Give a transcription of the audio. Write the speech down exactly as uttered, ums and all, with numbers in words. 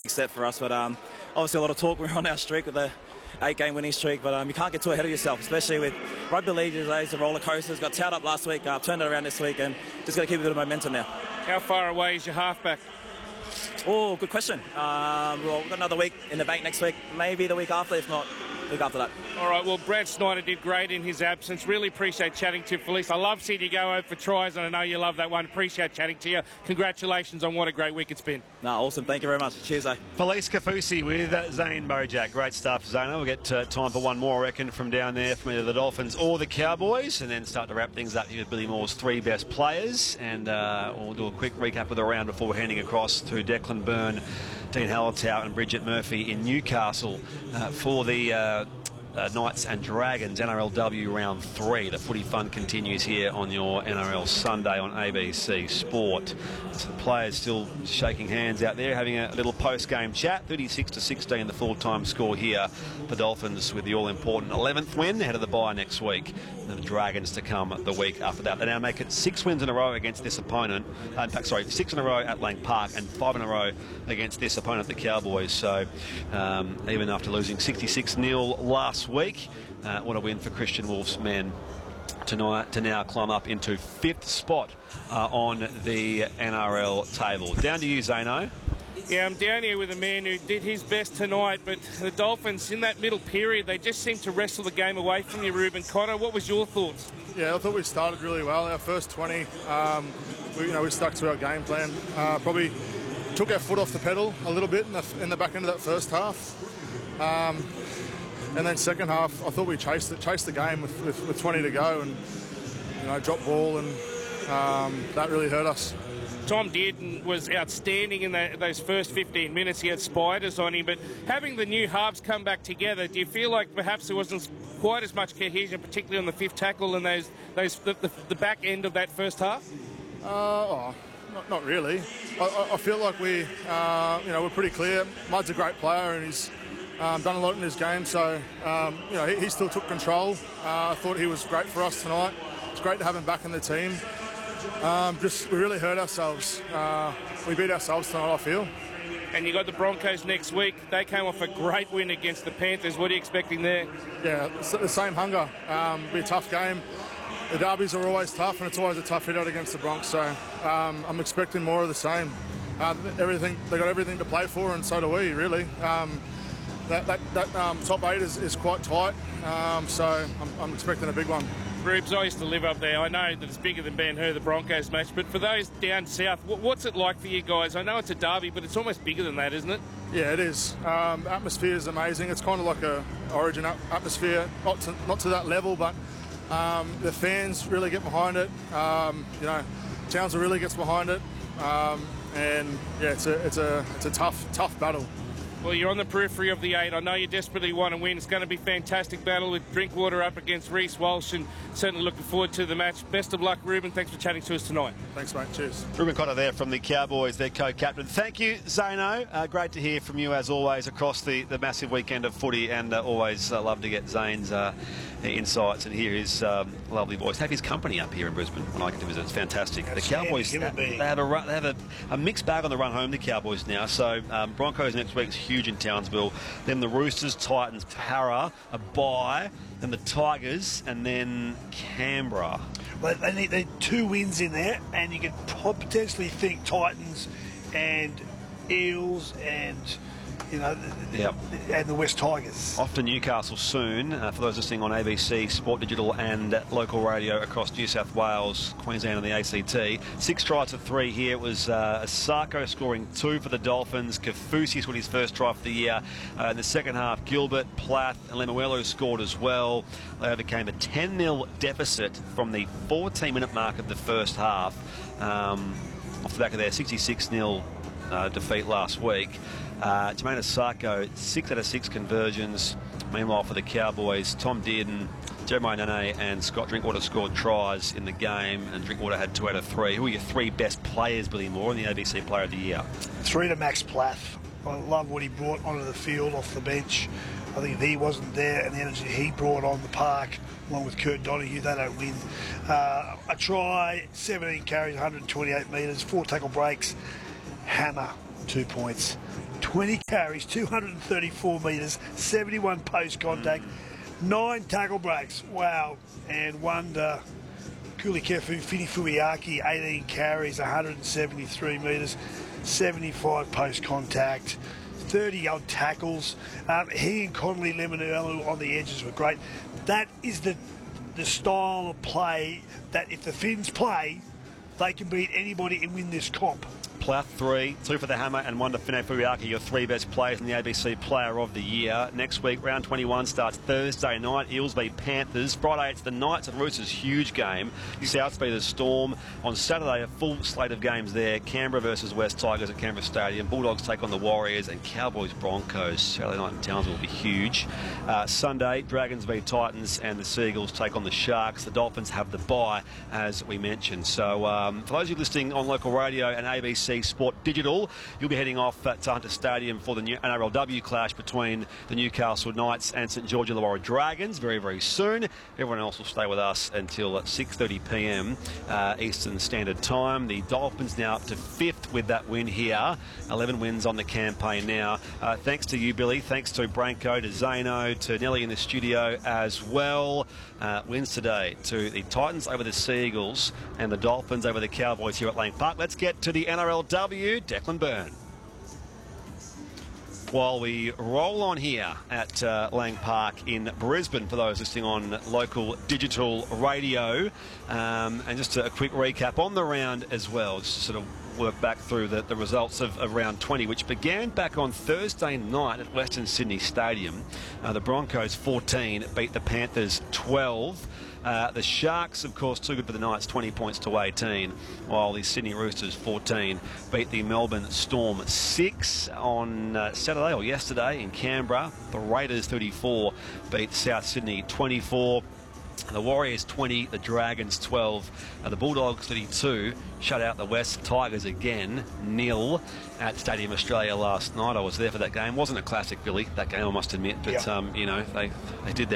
step for us. But um, obviously a lot of talk. We're on our streak with a eight-game winning streak, but um, you can't get too ahead of yourself, especially with rugby league these days, the roller coasters. Got towed up last week, uh, turned it around this week, and just got to keep a bit of momentum now. How far away is your halfback? Oh, good question. Um, well, we've got another week in the bank next week, maybe the week after, if not the week after that. All right, well, Brad Snyder did great in his absence. Really appreciate chatting to you, Felice. I love seeing you go over for tries, and I know you love that one. Appreciate chatting to you. Congratulations on what a great week it's been. No, awesome. Thank you very much. Cheers, eh? Felice Kaufusi with uh, Zane Mojak. Great stuff, Zane. We'll get uh, time for one more, I reckon, from down there from either the Dolphins or the Cowboys, and then start to wrap things up here with Billy Moore's three best players. And uh, we'll do a quick recap of the round before handing across to Declan Byrne, Dean Hallertau and Bridget Murphy in Newcastle uh, for the uh, uh, Knights and Dragons N R L W round three. The footy fun continues here on your N R L Sunday on A B C Sport. So the players still shaking hands out there, having a little post-game chat. thirty-six to sixteen the full-time score here. The Dolphins with the all-important eleventh win ahead of the bye next week. And the Dragons to come the week after that. They now make it six wins in a row against this opponent. Uh, in fact, sorry, six in a row at Lang Park and five in a row against this opponent, the Cowboys. So um, even after losing sixty-six nil last week, uh, what a win for Christian Wolf's men tonight to now climb up into fifth spot uh, on the N R L table. Down to you, Zano. Yeah, I'm down here with a man who did his best tonight, but the Dolphins, in that middle period, they just seemed to wrestle the game away from you, Ruben Cotter. What was your thoughts? Yeah, I thought we started really well. Our first twenty, um, we, you know, we stuck to our game plan. Uh, probably took our foot off the pedal a little bit in the, in the back end of that first half. Um, and then second half, I thought we chased it, chased the game with, with, with twenty to go, and you know, dropped ball, and um, that really hurt us. Tom Dearden was outstanding in the, those first fifteen minutes. He had spiders on him, but having the new halves come back together, do you feel like perhaps there wasn't quite as much cohesion, particularly on the fifth tackle and those, those the, the, the back end of that first half? Uh, oh, not, not really. I, I feel like we, uh, you know, we're pretty clear. Mudd's a great player, and he's um, done a lot in his game. So, um, you know, he, he still took control. Uh, I thought he was great for us tonight. It's great to have him back in the team. Um, just we really hurt ourselves. Uh, we beat ourselves tonight, I feel. And you got the Broncos next week. They came off a great win against the Panthers. What are you expecting there? Yeah, it's the same hunger. Um, it'll be a tough game. The derbies are always tough, and it's always a tough hit out against the Bronx. So um, I'm expecting more of the same. Uh, everything they got everything to play for, and so do we. Really, um, that that, that um, top eight is, is quite tight. Um, so I'm, I'm expecting a big one. Rubes, I used to live up there. I know that it's bigger than Ben Hur, the Broncos match, but for those down south, what's it like for you guys? I know it's a derby, but it's almost bigger than that, isn't it? Yeah, it is. Um, atmosphere is amazing. It's kind of like a Origin atmosphere, not to, not to that level, but um, the fans really get behind it. Um, you know, Townsville really gets behind it, um, and yeah, it's a it's a it's a tough tough battle. Well, you're on the periphery of the eight. I know you desperately want to win. It's going to be a fantastic battle with Drinkwater up against Reece Walsh, and certainly looking forward to the match. Best of luck, Ruben. Thanks for chatting to us tonight. Thanks, mate. Cheers. Ruben Cotter there from the Cowboys, their co-captain. Thank you, Zano. Uh, great to hear from you, as always, across the, the massive weekend of footy, and uh, always uh, love to get Zane's uh, insights and hear his um, lovely voice. Have his company up here in Brisbane when I get to visit. It's fantastic. The Cowboys, they, they have, a, run, they have a, a mixed bag on the run home, the Cowboys now. So um, Broncos next week's huge in Townsville. Then the Roosters, Titans, Para, a bye. Then the Tigers, and then Canberra. Well, they need, they need two wins in there, and you could potentially think Titans and Eels and, you know, yep. and the West Tigers. Off to Newcastle soon. Uh, for those listening on A B C, Sport Digital and local radio across New South Wales, Queensland and the A C T. Six tries to three here. It was uh, Asako scoring two for the Dolphins. Kaufusi scored his first try for the year. Uh, in the second half, Gilbert, Plath and Lemuelu scored as well. They overcame a ten nil deficit from the fourteen minute mark of the first half. Um, off the back of their sixty-six nil uh, defeat last week. Uh, Jermaine Asako, six out of six conversions. Meanwhile, for the Cowboys, Tom Dearden, Jeremiah Nene and Scott Drinkwater scored tries in the game, and Drinkwater had two out of three. Who are your three best players, Billy Moore, in the A B C Player of the Year? Three to Max Plath. I love what he brought onto the field off the bench. I think if he wasn't there, and the energy he brought on the park, along with Kurt Donahue, they don't win. Uh, a try, seventeen carries, one hundred twenty-eight metres, four tackle breaks, hammer, two points. twenty carries, two hundred thirty-four metres, seventy-one post contact, nine tackle breaks. Wow. And one to Kulikefu Finifuiaki, eighteen carries, one hundred seventy-three metres, seventy-five post contact, thirty odd tackles. Um, he and Connolly Lemonello on the edges were great. That is the the style of play that if the Finns play, they can beat anybody and win this comp. Plath three, two for the hammer and one to Fine Furiaki, your three best players in the A B C Player of the Year. Next week, round twenty-one starts Thursday night, Eels v Panthers. Friday, it's the Knights and Roosters, huge game. Souths v the Storm. On Saturday, a full slate of games there. Canberra versus West Tigers at Canberra Stadium. Bulldogs take on the Warriors and Cowboys Broncos. Saturday night in Townsville will be huge. Uh, Sunday, Dragons v Titans and the Seagulls take on the Sharks. The Dolphins have the bye, as we mentioned. So um, for those of you listening on local radio and A B C Sport Digital, you'll be heading off at Hunter Stadium for the new N R L W clash between the Newcastle Knights and St George Illawarra Dragons very, very soon. Everyone else will stay with us until six thirty p m uh, Eastern Standard Time. The Dolphins now up to fifth with that win here. eleven wins on the campaign now. Uh, thanks to you, Billy. Thanks to Branko, to Zano, to Nelly in the studio as well. Uh, wins today to the Titans over the Seagulls and the Dolphins over the Cowboys here at Lang Park. Let's get to the N R L W. Declan Byrne. While we roll on here at uh, Lang Park in Brisbane, for those listening on local digital radio, um, and just a quick recap on the round as well, just to sort of work back through the, the results of, of round twenty, which began back on Thursday night at Western Sydney Stadium. Uh, the Broncos fourteen beat the Panthers twelve. Uh, the Sharks, of course, too good for the Knights, twenty points to eighteen, while the Sydney Roosters fourteen beat the Melbourne Storm six on uh, Saturday or yesterday in Canberra. The Raiders thirty-four beat South Sydney twenty-four. The Warriors twenty, the Dragons twelve, uh, the Bulldogs thirty-two, shut out the West Tigers again, nil at Stadium Australia last night. I was there for that game. Wasn't a classic, Billy, that game, I must admit, but, yeah. um, you know, they, they did their